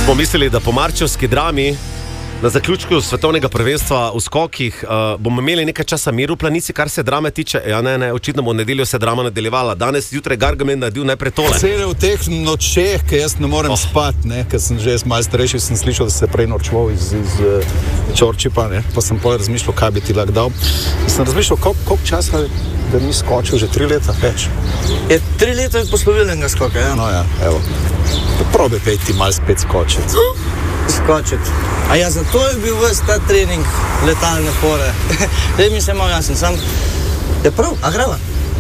Smo mislili, da po marčevski drami na zaključku svetovnega prvenstva v skokih bomo imeli nekaj časa mir v planici, kar se drame tiče. Ja, ne, očitno bo v nedeljo se drama nadaljevala. Danes zjutraj Gargamel naredil najprej tole. Cele v teh nočeh, ker jaz ne morem spati, ker sem že malo starejši, sem slišal, da se prej norčval iz Čorčipa, pa sem potem razmišljal, kaj bi ti lahko dal. Sem razmišljal, koliko časa da ni skočil, že 3 leta več. 3 leta je poslovilnega skoka, ja. No ja, evo. Probi pejti malo spet skočiti. Skočiti. A ja, zato je bil ves ta trening letalne fore. Daj mi se malo jasen, sam je prav, a greva?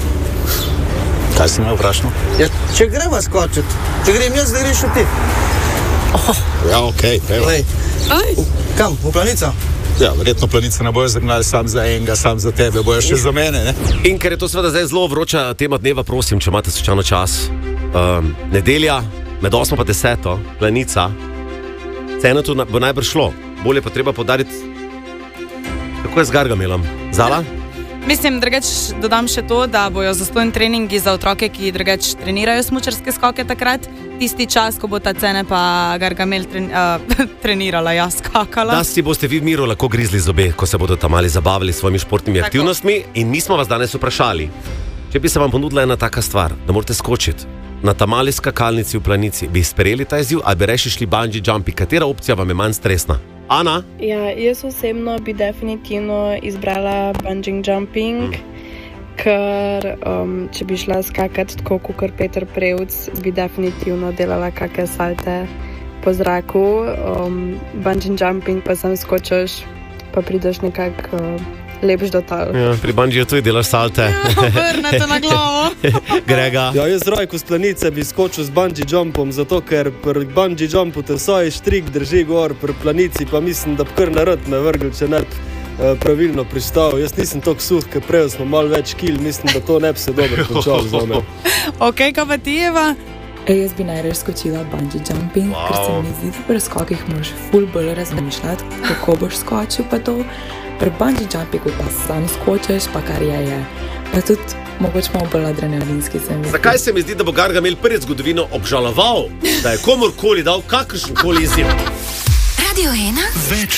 Kaj si me vprašal? Ja, če greva skočiti, če grem jaz, da greš ti. Ja, okej, evo. Kam, v planico? Ja, verjetno planice ne bojo zagnali sam za enega, sam za tebe, bojo še za mene, ne? In ker je to seveda zdaj zelo vroča tema dneva, prosim, če imate slučajno čas. Nedelja, med 8 pa 10, planica. Ceno tu bo najbrž šlo. Bolje pa treba podariti, kako je z Gargamelom. Zala? Mislim, drugač dodam še to, da bojo zastojni treningi za otroke, ki drugač trenirajo smučarske skoke takrat. Tisti čas, ko bo ta Cene pa Gargamel trenirala, skakala. Da si boste vi v miru lahko grizli zobe, ko se bodo tam mali zabavili s svojimi športnimi aktivnostmi. In mi smo vas danes vprašali, če bi se vam ponudila ena taka stvar, da morate skočiti na ta mali skakalnici v planici, bi sprejeli ta izziv ali bi reši šli bungee jumpi? Katera opcija vam je manj stresna? Ana? Ja, jaz osebno bi definitivno izbrala bungee jumping, ker če bi šla skakati tako kot Peter Prevc, bi definitivno delala kakšne salte po zraku. Bungee jumping pa sam skočiš, pa prideš nekako lepš do tal. Ja, pri bungeeju tudi delaš salte. Ja, vrnete na glavo. Grega? Ja, jaz Rajko z planice bi skočil z bungee jumpom, zato ker pri bungee jumpu te vsaj štrik drži gor, pri planici pa mislim, da bi kar narod me vrgel, če ne bi pravilno pristal. Jaz nisem toliko suh, ker prej smo malo več kil, mislim, da to ne bi se dobro končalo za me. Ok, kaj pa ti, Eva? Jaz bi najraje skočila bungee jumping, ker se mi zdi, da pri skokih moraš ful bolj razmišljati, kako boš skočil pa to. Pri bungee jumpingu pa sam skočiš, pa kar je. Pa tudi mogoče malo bolj adrenalinski se mi zdi. Zakaj se mi zdi, da bo Gargamel prvič zgodovino obžaloval, da je komorkoli dal kakršenkoli izziv? Radio 1? Več